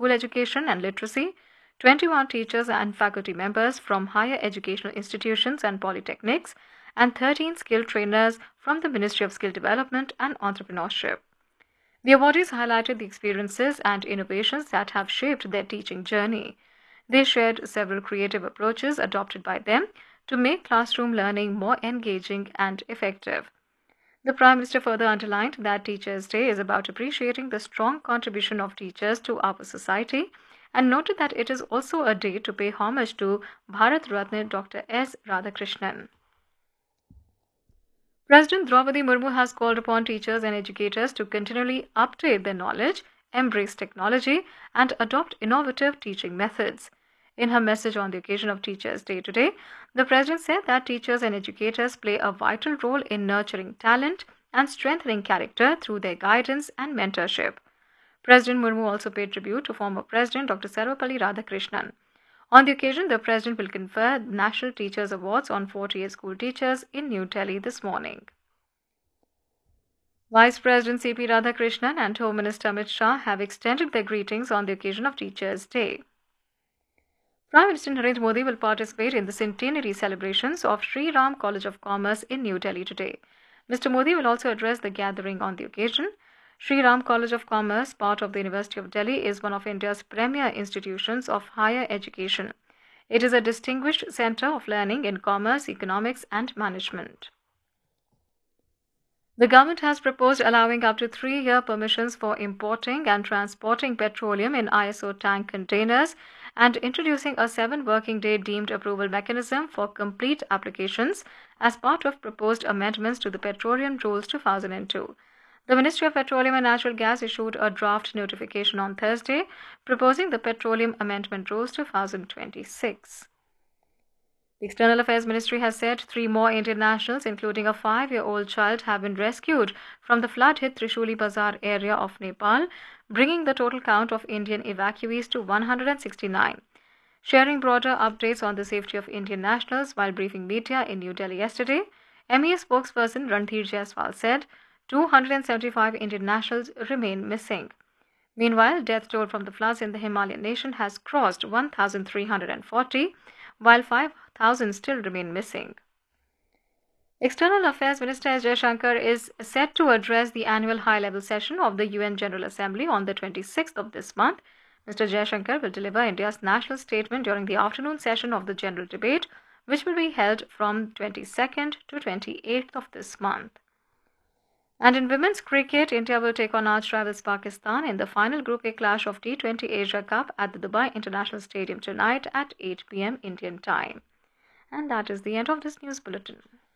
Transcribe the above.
school education and literacy, 21 teachers and faculty members from higher educational institutions and polytechnics, and 13 skilled trainers from the Ministry of Skill Development and Entrepreneurship. The awardees highlighted the experiences and innovations that have shaped their teaching journey. They shared several creative approaches adopted by them to make classroom learning more engaging and effective. The Prime Minister further underlined that Teachers' Day is about appreciating the strong contribution of teachers to our society and noted that it is also a day to pay homage to Bharat Ratna Dr. S. Radhakrishnan. President Draupadi Murmu has called upon teachers and educators to continually update their knowledge, embrace technology, and adopt innovative teaching methods. In her message on the occasion of Teachers' Day today, the President said that teachers and educators play a vital role in nurturing talent and strengthening character through their guidance and mentorship. President Murmu also paid tribute to former President Dr. Sarvepalli Radhakrishnan. On the occasion, the President will confer National Teachers Awards on 48 school teachers in New Delhi this morning. Vice President C.P. Radhakrishnan and Home Minister Amit Shah have extended their greetings on the occasion of Teachers' Day. Prime Minister Narendra Modi will participate in the centenary celebrations of Sri Ram College of Commerce in New Delhi today. Mr. Modi will also address the gathering on the occasion. Sri Ram College of Commerce, part of the University of Delhi, is one of India's premier institutions of higher education. It is a distinguished center of learning in commerce, economics, and management. The government has proposed allowing up to 3-year permissions for importing and transporting petroleum in ISO tank containers and introducing a 7-working-day deemed approval mechanism for complete applications as part of proposed amendments to the Petroleum Rules 2002. The Ministry of Petroleum and Natural Gas issued a draft notification on Thursday proposing the Petroleum Amendment Rules 2026. The External Affairs Ministry has said 3 more Indian nationals, including a 5-year-old child, have been rescued from the flood-hit Trishuli Bazar area of Nepal, bringing the total count of Indian evacuees to 169. Sharing broader updates on the safety of Indian nationals while briefing media in New Delhi yesterday, MEA spokesperson Randhir Jaiswal said 275 Indian nationals remain missing. Meanwhile, death toll from the floods in the Himalayan nation has crossed 1,340, while 5,000 still remain missing. External Affairs Minister S. Jaishankar is set to address the annual high-level session of the UN General Assembly on the 26th of this month. Mr. Jaishankar will deliver India's national statement during the afternoon session of the general debate, which will be held from 22nd to 28th of this month. And in women's cricket, India will take on arch rivals Pakistan in the final Group A clash of T20 Asia Cup at the Dubai International Stadium tonight at 8 p.m. Indian time. And that is the end of this news bulletin.